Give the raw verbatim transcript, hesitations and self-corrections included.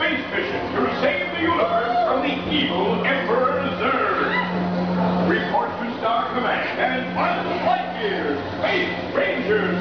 space mission to save the universe from the evil Emperor Zurg. Report to Star Command and one light years, Space Rangers.